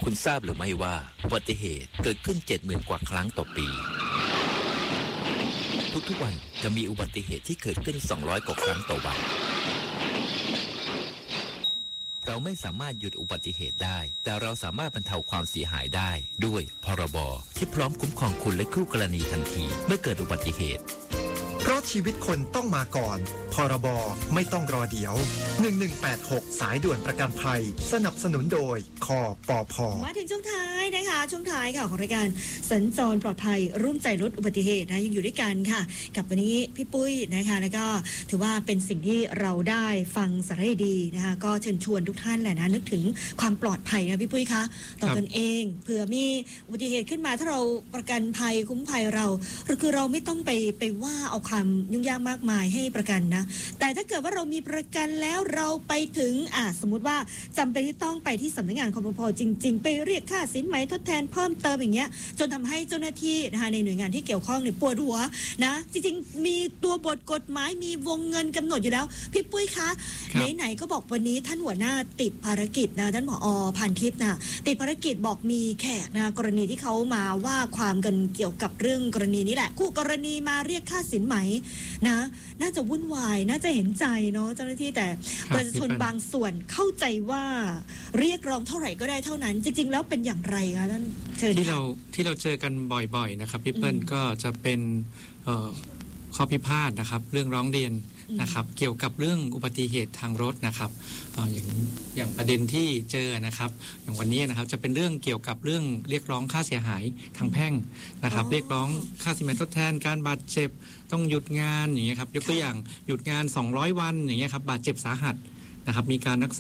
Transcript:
คุณทราบหรือไม่ว่าอุบัติเหตุเกิดขึ้น 70,000 กว่าครั้งต่อปีทุกๆวันจะมีอุบัติเหตุที่เกิดขึ้น200 กว่าครั้งต่อวันเราไม่สามารถหยุดอุบัติเหตุได้แต่เราสามารถบรรเทาความเสียหายได้ด้วยพรบที่พร้อมคุ้มครองคุณและคู่กรณีทันทีเมื่อเกิดอุบัติเหตุเพราะชีวิตคนต้องมาก่อนพรบไม่ต้องรอเดี๋ยว1186สายด่วนประกันภัยสนับสนุนโดยคปพ. มาถึงช่วงท้ายนะคะช่วงท้ายค่ะของรายการสัญจรปลอดภัยร่วมใจลดอุบัติเหตุนะยังอยู่ด้วยกันค่ะกับวันนี้พี่ปุ้ยนะคะแล้วก็ถือว่าเป็นสิ่งที่เราได้ฟังสาระดีนะคะก็เชิญชวนทุกท่านแหละนะนึกถึงความปลอดภัยนะพี่ปุ้ยคะต่อตนเองเผื่อมีอุบัติเหตุขึ้นมาถ้าเราประกันภัยคุ้มภัยเราคือเราไม่ต้องไปว่าเอาความยุ่งยากมากมายให้ประกันนะแต่ถ้าเกิดว่าเรามีประกันแล้วเราไปถึงสมมุติว่าจำเป็นที่ต้องไปที่สำนักงานคปภ.จริงๆไปเรียกค่าสินไหมทดแทนเพิ่มเติมอย่างเงี้ยจนทำให้เจ้าหน้าที่นะคะในหน่วยงานที่เกี่ยวข้องเนี่ยปวดหัวนะจริงๆมีตัวบทกฎหมายมีวงเงินกำหนดอยู่แล้วพี่ปุ้ยคะไหนๆก็บอกวันนี้ท่านหัวหน้าติดภารกิจนะท่านผอ.พันทิพย์นะติดภารกิจบอกมีแขกนะกรณีที่เขามาว่าความกันเกี่ยวกับเรื่องกรณีนี้แหละคู่กรณีมาเรียกค่าสินไหมนะน่าจะวุ่นวายน่าจะเห็นใจเนาะเจ้าหน้าที่แต่ประชาชนบางส่วนเข้าใจว่าเรียกร้องเท่าไหร่ก็ได้เท่านั้นจริงๆแล้วเป็นอย่างไรคะท่านเชิญที่เราเจอกันบ่อยๆนะครับพี่เปิ้ลก็จะเป็นข้อพิพาทนะครับเรื่องร้องเรียนนะครับเกี่ยวกับเรื่องอุบัติเหตุทางรถนะครับอย่างประเด็นที่เจอนะครับอย่างวันนี้นะครับจะเป็นเรื่องเกี่ยวกับเรื่องเรียกร้องค่าเสียหายทางแพ่งนะครับเรียกร้องค่าสินไหมทดแทนการบาดเจ็บต้องหยุดงานอย่างเงี้ยครับยกตัวอย่างหยุดงาน200 วันอย่างเงี้ยครับบาดเจ็บสาหัสนะครับมีการรักษา